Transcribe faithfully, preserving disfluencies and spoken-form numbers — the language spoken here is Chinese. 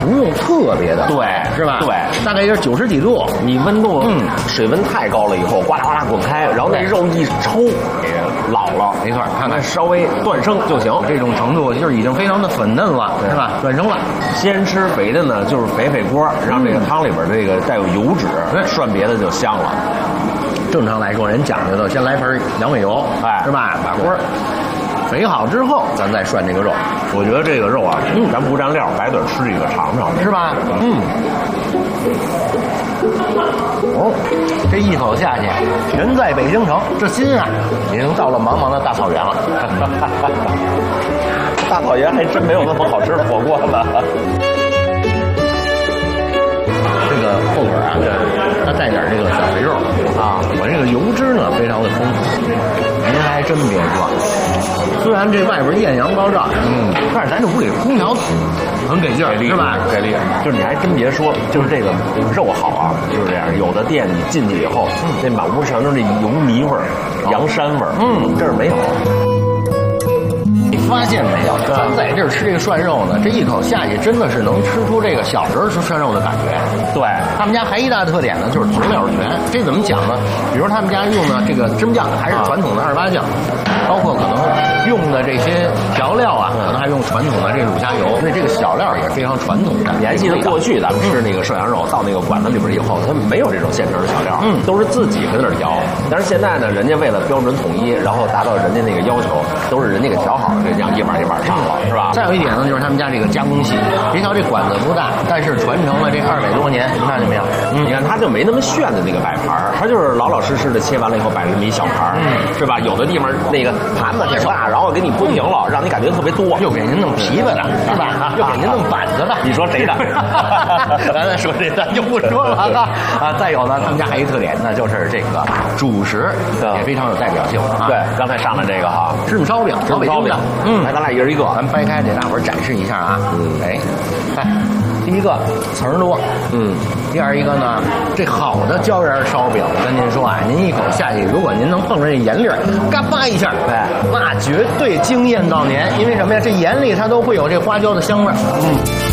不用特别的， 对， 是吧？ 对， 大概就是九十几度， 你温度， 嗯， 水温太高了以后，呱啦呱啦滚开，然后那肉一抽，老了， 没错，看看稍微断生就行， 这种程度就是已经非常的粉嫩了，是吧？断生了。 先吃肥的呢，就是肥肥锅，让这个汤里边这个带有油脂，涮别的就香了。 正常来说，人讲究的先来盆羊尾油， 哎， 是吧？把锅肥好之后，咱再涮这个肉。 我觉得这个肉啊，嗯，咱不蘸料，白嘴吃一个尝尝， 是吧？嗯。哦，这一口下去，人在北京城，这心啊，已经到了茫茫的大草原了。 大草原还真没有那么好吃的火锅了。 这个后腿啊，它带点这个小肥肉啊，我这个油脂呢非常的丰富。您还真别说，虽然这外边艳阳高照，嗯，但是咱这屋里空调很给劲儿，是吧？ 给力。就是你还真别说，就是这个肉好啊，就是这样。有的店你进去以后，嗯、那满屋全都是油泥味儿、羊膻味儿，嗯，这儿没有。 你发现没有？咱在这儿吃这个涮肉呢，这一口下去真的是能吃出这个小时候吃涮肉的感觉。 对， 他们家还一大特点呢，就是佐料全。这怎么讲呢？比如他们家用的这个蒸酱还是传统的二八酱，包括可能用的这些调料啊，可能还用传统的这卤虾油。那这个小料也非常传统的。 你还记得过去咱们吃那个涮羊肉，到那个馆子里边以后，他们没有这种现成的小料，嗯，都是自己跟那儿调。但是现在呢，人家为了标准统一，然后达到人家那个要求，都是人家给调好的这样一碗一碗上了，是吧？ 再有一点呢，就是他们家这个加工细。别瞧这馆子不大，但是传承了这二百多年，你看见没有？ 嗯，你看它就没那么炫的那个摆盘，它就是老老实实的切完了以后摆这么一小盘，嗯，是吧？有的地方那个盘子挺大，然后给你铺平了，让你感觉特别多， 又给您弄皮子的，是吧？又给您弄板子的， 你说谁的？ 咱再说这咱就不说了啊！啊，再有呢，他们家还有一特点，那就是这个主食也非常有代表性啊。 对，刚才上了这个哈， 芝麻烧饼， 芝麻烧饼，嗯，来，咱俩一人一个， 咱掰开给大伙儿展示一下啊。嗯，哎，看，第一个层多，嗯，第二一个呢，这好的椒盐烧饼，我跟您说啊，您一口下去，如果您能碰上这盐粒儿，嘎巴一下， 对， 那绝对惊艳到您，因为什么呀？这盐里它都会有这花椒的香味儿，嗯。